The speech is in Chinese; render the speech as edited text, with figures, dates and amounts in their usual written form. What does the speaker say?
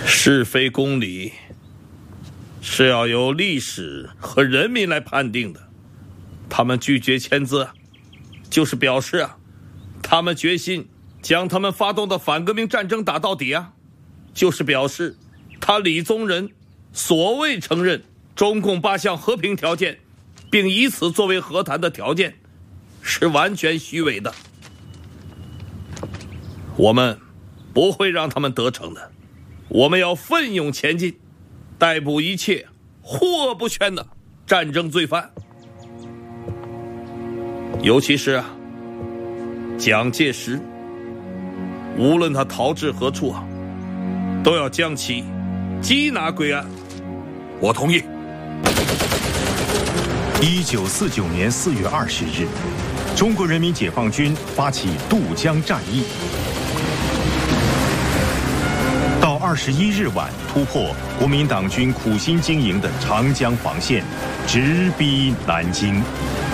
是非公理是要由历史和人民来判定的。他们拒绝签字，就是表示他们决心将他们发动的反革命战争打到底就是表示他李宗仁所谓承认中共8项和平条件，并以此作为和谈的条件，是完全虚伪的。我们不会让他们得逞的，我们要奋勇前进，逮捕一切祸恶不宣的战争罪犯，尤其是蒋介石，无论他逃至何处都要将其缉拿归案。 我同意。 1949年4月20日，中国人民解放军发起渡江战役，到21日晚突破国民党军苦心经营的长江防线，直逼南京。